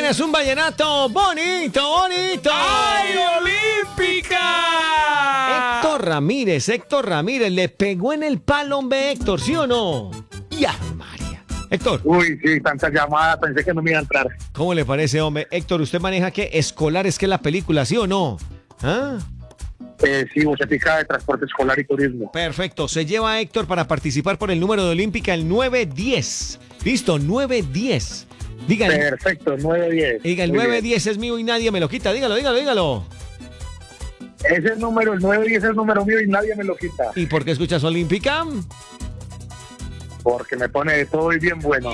es un vallenato bonito, bonito. ¡Ay, Olímpica! Héctor Ramírez, le pegó en el palo, hombre, Héctor, ¿sí o no? Ya, María. Héctor, Uy, sí, tantas llamadas, pensé que no me iba a entrar. ¿cómo le parece, hombre? Héctor, ¿usted maneja qué? Escolares, que es la película, ¿sí o no? ¿Ah? Sí, Bucetica de Transporte Escolar y Turismo. Perfecto, se lleva a Héctor para participar por el número de Olímpica, el 910. Listo, 910. Diga, Perfecto, 9-10. diga, el Muy 910 es mío y nadie me lo quita. Dígalo. bien. Ese número, el 9-10 es el número mío y nadie me lo quita. ¿Y por qué escuchas Olímpica? Porque me pone de todo y bien bueno.